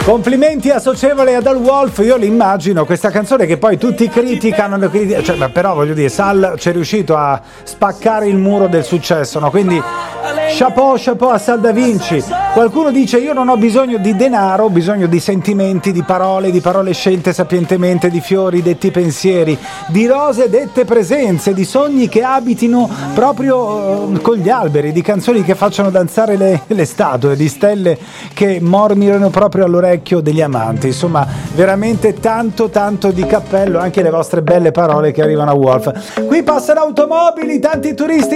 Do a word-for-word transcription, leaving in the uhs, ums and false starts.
Complimenti a Socievole e ad Al Wolf. Io l'immagino questa canzone che poi tutti criticano, cioè, però voglio dire, Sal ci è riuscito a spaccare il muro del successo, no? Quindi chapeau, chapeau a Sal Da Vinci. Qualcuno dice: io non ho bisogno di denaro, ho bisogno di sentimenti, di parole, di parole scelte sapientemente, di fiori detti pensieri, di rose dette presenze, di sogni che abitino proprio uh, con gli alberi, di canzoni che facciano danzare le, le statue, di stelle che mormirano proprio all'orecchio degli amanti. Insomma, veramente tanto tanto di cappello anche le vostre belle parole che arrivano a Wolf. Qui passano automobili, tanti turisti